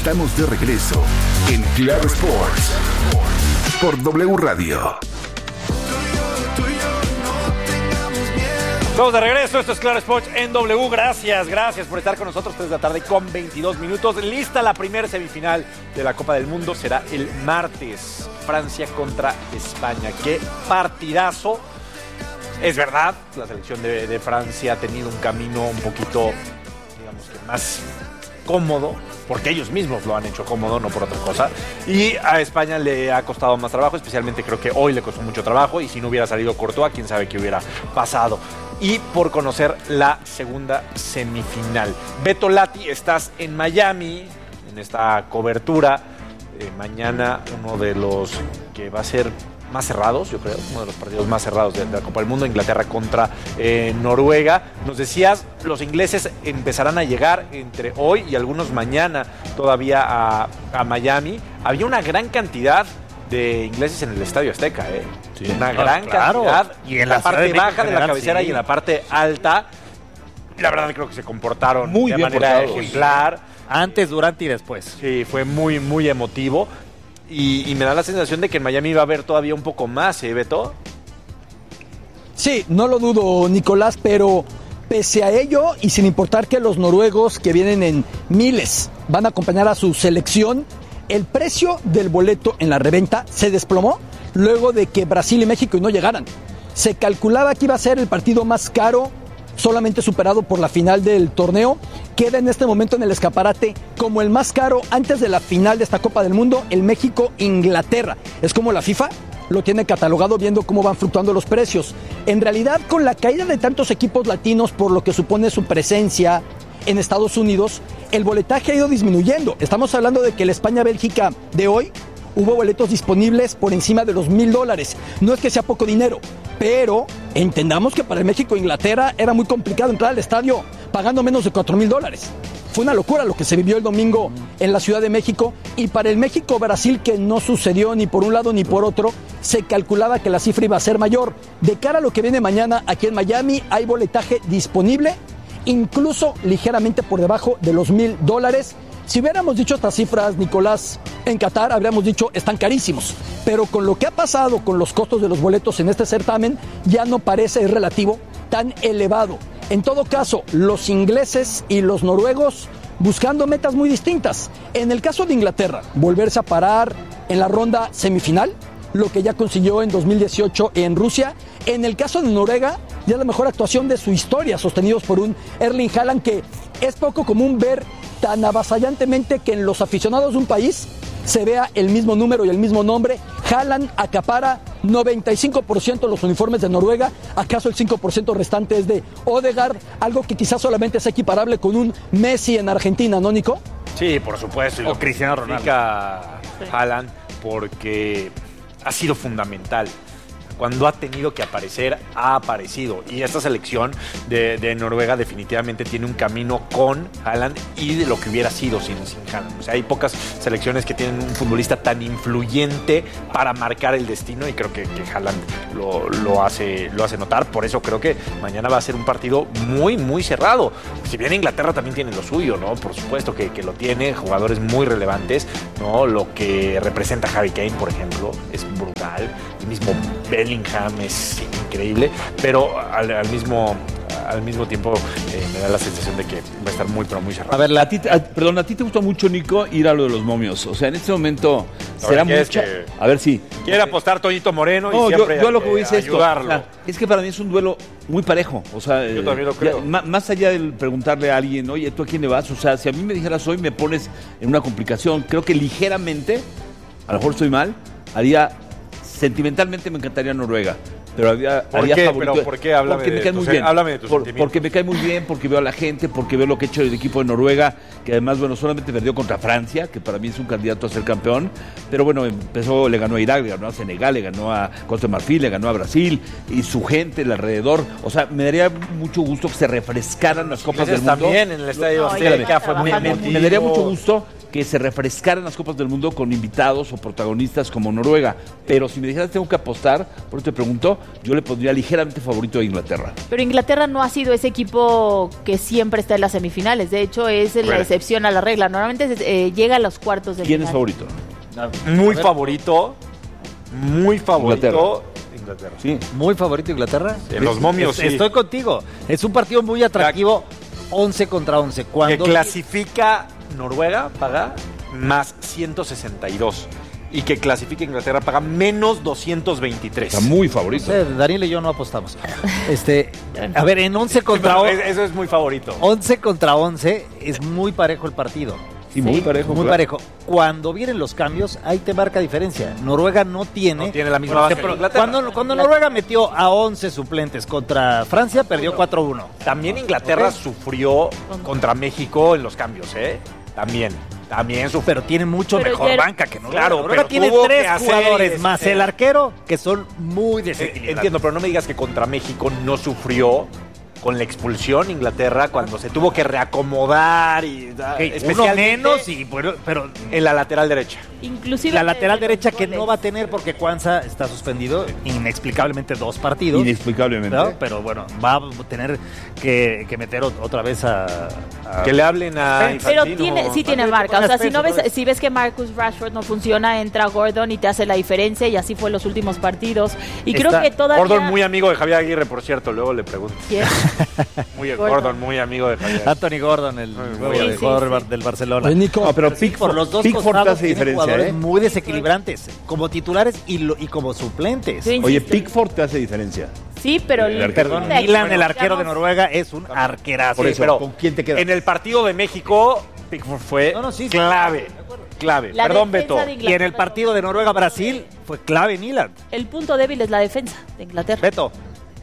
Estamos de regreso en Claro Sports por W Radio. Estamos de regreso, esto es Claro Sports en W. Gracias por estar con nosotros. 3 de la tarde con 22 minutos. Lista la primera semifinal de la Copa del Mundo. Será el martes. Francia contra España. ¡Qué partidazo! Es verdad, la selección de Francia ha tenido un camino un poquito, digamos que más cómodo, porque ellos mismos lo han hecho cómodo, no por otra cosa. Y a España le ha costado más trabajo, especialmente creo que hoy le costó mucho trabajo. Y si no hubiera salido Courtois, quién sabe qué hubiera pasado. Y por conocer la segunda semifinal. Beto Lati, estás en Miami, en esta cobertura. Mañana uno de los que va a ser más cerrados, yo creo, uno de los partidos más cerrados de la Copa del Mundo, Inglaterra contra Noruega. Nos decías, los ingleses empezarán a llegar entre hoy y algunos mañana todavía a Miami. Había una gran cantidad de ingleses en el Estadio Azteca, Sí, una gran cantidad. Y en la parte baja de la cabecera, sí, y en la parte alta, la verdad creo que se comportaron muy de manera ejemplar. Antes, durante y después. Sí, fue muy, muy emotivo. Y me da la sensación de que en Miami va a haber todavía un poco más, Beto. Sí, no lo dudo, Nicolás, pero pese a ello, y sin importar que los noruegos, que vienen en miles, van a acompañar a su selección, el precio del boleto en la reventa se desplomó luego de que Brasil y México no llegaran. Se calculaba que iba a ser el partido más caro, solamente superado por la final del torneo. Queda en este momento en el escaparate como el más caro antes de la final de esta Copa del Mundo, el México-Inglaterra. Es como la FIFA lo tiene catalogado, viendo cómo van fluctuando los precios. En realidad, con la caída de tantos equipos latinos, por lo que supone su presencia en Estados Unidos, el boletaje ha ido disminuyendo. Estamos hablando de que la España-Bélgica de hoy hubo boletos disponibles por encima de los $1,000. No es que sea poco dinero, pero entendamos que para el México-Inglaterra era muy complicado entrar al estadio pagando menos de $4,000. Fue una locura lo que se vivió el domingo en la Ciudad de México. Y para el México-Brasil, que no sucedió ni por un lado ni por otro, se calculaba que la cifra iba a ser mayor. De cara a lo que viene mañana aquí en Miami, hay boletaje disponible, incluso ligeramente por debajo de los $1,000. Si hubiéramos dicho estas cifras, Nicolás, en Qatar, habríamos dicho están carísimos. Pero con lo que ha pasado con los costos de los boletos en este certamen, ya no parece, es relativo, tan elevado. En todo caso, los ingleses y los noruegos buscando metas muy distintas. En el caso de Inglaterra, volverse a parar en la ronda semifinal, lo que ya consiguió en 2018 en Rusia. En el caso de Noruega, ya la mejor actuación de su historia, sostenidos por un Erling Haaland que es poco común ver tan avasallantemente que en los aficionados de un país se vea el mismo número y el mismo nombre. Haaland acapara 95% los uniformes de Noruega. ¿Acaso el 5% restante es de Odegaard? Algo que quizás solamente es equiparable con un Messi en Argentina, ¿no, Nico? Sí, por supuesto. O Cristiano Ronaldo. Haaland, porque ha sido fundamental. Cuando ha tenido que aparecer, ha aparecido. Y esta selección de Noruega definitivamente tiene un camino con Haaland y de lo que hubiera sido sin Haaland. O sea, hay pocas selecciones que tienen un futbolista tan influyente para marcar el destino, y creo que Haaland lo hace notar. Por eso creo que mañana va a ser un partido muy, muy cerrado. Si bien Inglaterra también tiene lo suyo, ¿no? Por supuesto que lo tiene, jugadores muy relevantes, ¿no? Lo que representa Harry Kane, por ejemplo, es brutal. El mismo Bellingham es increíble, pero al mismo tiempo me da la sensación de que va a estar muy, pero muy cerrado. A ver, a ti te gusta mucho, Nico, ir a lo de los momios. O sea, en este momento será mucha... A ver si... Quiere apostar Toñito Moreno y no, siempre yo lo que voy a decir ayudarlo. O sea, es que para mí es un duelo muy parejo. O sea, yo también lo creo. Más allá de preguntarle a alguien, oye, ¿tú a quién le vas? O sea, si a mí me dijeras hoy, me pones en una complicación. Creo que ligeramente, a lo mejor estoy mal, sentimentalmente me encantaría Noruega, pero haría favorito. ¿Pero por qué? Háblame de tus sentimientos. Porque me cae muy bien, porque veo a la gente, porque veo lo que ha hecho el equipo de Noruega, que además, bueno, solamente perdió contra Francia, que para mí es un candidato a ser campeón, pero bueno, le ganó a Irak, le ganó a Senegal, le ganó a Costa de Marfil, le ganó a Brasil, y su gente, el alrededor. O sea, me daría mucho gusto que se refrescaran las copas del mundo. También en el Estadio Azteca fue muy emotivo. Me daría mucho gusto que se refrescaran las Copas del Mundo con invitados o protagonistas como Noruega. Pero si me dijeras tengo que apostar, por eso te pregunto, yo le pondría ligeramente favorito a Inglaterra. Pero Inglaterra no ha sido ese equipo que siempre está en las semifinales. De hecho, es la excepción a la regla. Normalmente llega a los cuartos de final. ¿Quién es favorito? Muy favorito. Inglaterra. Sí. Muy favorito Inglaterra. En los momios, sí. Estoy contigo. Es un partido muy atractivo. 11 contra 11. Cuando que clasifica Noruega paga más 162 y que clasifica Inglaterra paga menos 223. Está muy favorito. Daniel y yo no apostamos. A ver, en 11 contra 11. Eso es muy favorito. 11 contra 11 es muy parejo el partido. Sí, muy parejo. Muy parejo. Cuando vienen los cambios, ahí te marca diferencia. Noruega no tiene la misma base que Inglaterra. Cuando Noruega metió a 11 suplentes contra Francia, perdió 4-1. También Inglaterra sufrió contra México en los cambios, ¿eh? También sufrió. Pero tiene mucho mejor banca que Noruega. Claro, Noruega pero tiene tuvo 3 que hacer jugadores más el arquero que son muy desequilibrantes. Entiendo, pero no me digas que contra México no sufrió con la expulsión Inglaterra cuando se tuvo que reacomodar y uno menos pero en la lateral derecha. Inclusive la lateral derecha que no va a tener porque Cuanza está suspendido inexplicablemente 2 partidos. Inexplicablemente. ¿No? Pero bueno, va a tener que meter otra vez a que le hablen a pero Infantino. tiene marca. O sea, si ves que Marcus Rashford no funciona, entra Gordon y te hace la diferencia, y así fue en los últimos partidos. Y creo que todavía... Gordon muy amigo de Javier Aguirre, por cierto, luego le pregunto. ¿Quién? Gordon muy amigo de Javier. Anthony Gordon, el jugador del Barcelona. Oye, Nico, pero por los dos Pickford costados hace tiene diferencia, jugadores muy desequilibrantes, como titulares y como suplentes. Oye, Pickford te hace diferencia. Sí, pero Perdón, Milan, el arquero de Noruega, es un arquerazo. Por eso, pero ¿con quién te quedas? En el partido de México, Pickford fue clave. Perdón, Beto. Y en el partido de Noruega-Brasil fue clave Milan. El punto débil es la defensa de Inglaterra. Beto.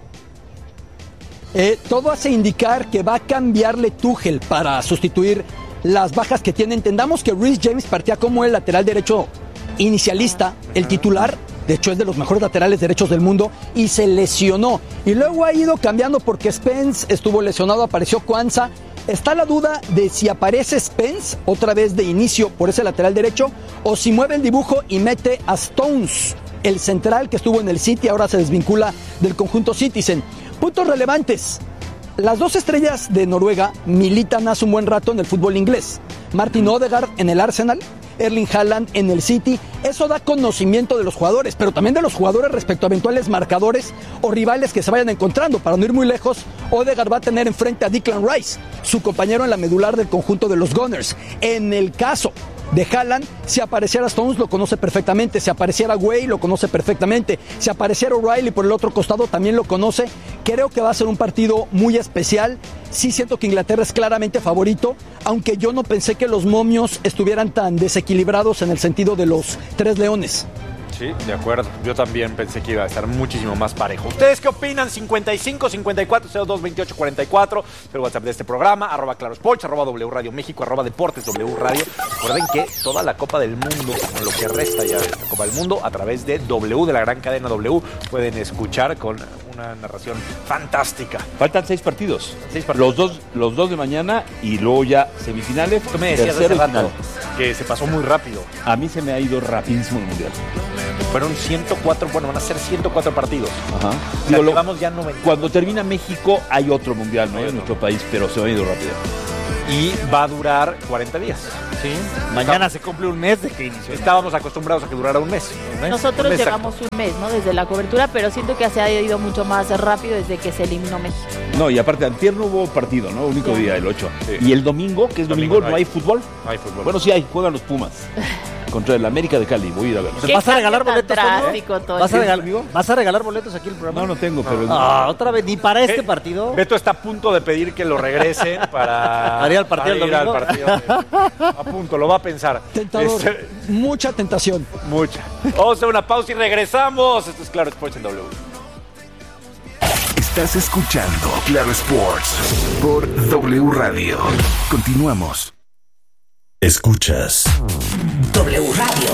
Todo hace indicar que va a cambiarle Tuchel para sustituir las bajas que tiene. Entendamos que Reece James partía como el lateral derecho inicialista, el titular. De hecho, es de los mejores laterales derechos del mundo y se lesionó. Y luego ha ido cambiando porque Spence estuvo lesionado, apareció Cuanza. Está la duda de si aparece Spence otra vez de inicio por ese lateral derecho o si mueve el dibujo y mete a Stones, el central que estuvo en el City, ahora se desvincula del conjunto Citizen. Puntos relevantes. Las 2 estrellas de Noruega militan hace un buen rato en el fútbol inglés. Martin Odegaard en el Arsenal, Erling Haaland en el City. Eso da conocimiento de los jugadores, pero también de los jugadores respecto a eventuales marcadores o rivales que se vayan encontrando. Para no ir muy lejos, Odegaard va a tener enfrente a Declan Rice, su compañero en la medular del conjunto de los Gunners. En el caso de Haaland, si apareciera Stones lo conoce perfectamente, si apareciera Way lo conoce perfectamente, si apareciera O'Reilly por el otro costado también lo conoce. Creo que va a ser un partido muy especial. Sí siento que Inglaterra es claramente favorito, aunque yo no pensé que los momios estuvieran tan desequilibrados en el sentido de los 3 leones. Sí, de acuerdo. Yo también pensé que iba a estar muchísimo más parejo. ¿Ustedes qué opinan? 55 54 02 28 44. El WhatsApp de este programa, @clarosports, @W Radio México, @Deportes W Radio. Recuerden que toda la Copa del Mundo, con lo que resta ya de esta Copa del Mundo, a través de W, de la gran cadena W, pueden escuchar con una narración fantástica. Faltan 6 partidos. Los dos de mañana y luego ya semifinales. Tú me decías hace rato que se pasó muy rápido. A mí se me ha ido rapidísimo el Mundial. Fueron 104, van a ser 104 partidos. Ajá. Llevamos ya 90. Cuando termina México hay otro Mundial, ¿no? En nuestro país, pero se me ha ido rápido. Y va a durar 40 días. Sí. Mañana se cumple un mes de que inició. Estábamos acostumbrados a que durara un mes. Nosotros llevamos un mes, ¿no? Desde la cobertura, pero siento que se ha ido mucho más rápido desde que se eliminó México. No, y aparte, antier no hubo partido, ¿no? Único día, el 8. Sí. Y el domingo, que es domingo, no hay fútbol. No hay fútbol. Bueno, sí hay, juegan los Pumas. Contra el América de Cali, voy a ir a verlos. ¿Vas a regalar boletos? ¿Vas a regalar boletos aquí en el programa? No tengo, pero... otra vez, ni para este partido. Beto está a punto de pedir que lo regresen para... ¿Haría el partido el domingo? A punto, lo va a pensar. Tentador, mucha tentación. Mucha. Vamos a hacer una pausa y regresamos. Esto es Claro Sports en W. Estás escuchando Claro Sports por W Radio. Continuamos. Escuchas W Radio.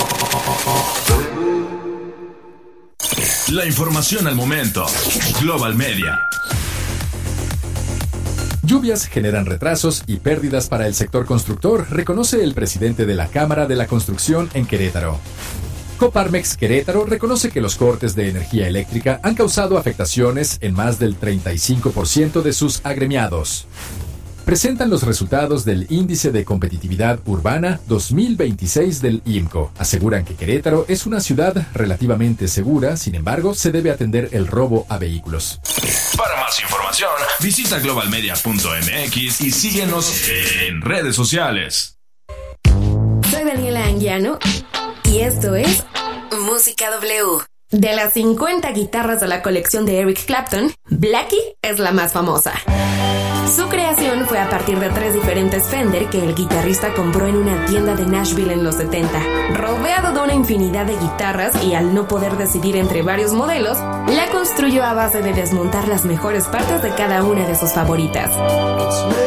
La información al momento. Global Media. Lluvias generan retrasos y pérdidas para el sector constructor, reconoce el presidente de la Cámara de la Construcción en Querétaro. Coparmex Querétaro reconoce que los cortes de energía eléctrica han causado afectaciones en más del 35% de sus agremiados. Presentan los resultados del Índice de Competitividad Urbana 2026 del IMCO. Aseguran que Querétaro es una ciudad relativamente segura, sin embargo, se debe atender el robo a vehículos. Para más información, visita globalmedia.mx y síguenos en redes sociales. Soy Daniela Anguiano y esto es Música W. De las 50 guitarras de la colección de Eric Clapton, Blackie es la más famosa. Su creación fue a partir de 3 diferentes Fender que el guitarrista compró en una tienda de Nashville en los 70. Rodeado de una infinidad de guitarras y al no poder decidir entre varios modelos, la construyó a base de desmontar las mejores partes de cada una de sus favoritas.